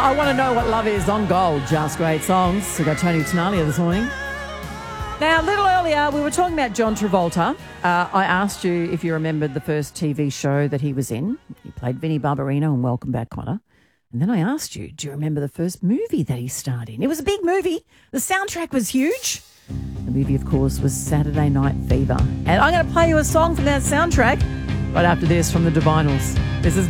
I Want to Know What Love Is on Gold. Just great songs. We got Tony Tenalia this morning. Now, a little earlier, we were talking about John Travolta. I asked you if you remembered the first TV show that he was in. He played Vinnie Barbarino in Welcome Back, Kotter. And then I asked you, do you remember the first movie that he starred in? It was a big movie. The soundtrack was huge. The movie, of course, was Saturday Night Fever. And I'm going to play you a song from that soundtrack right after this from the Divinals. This is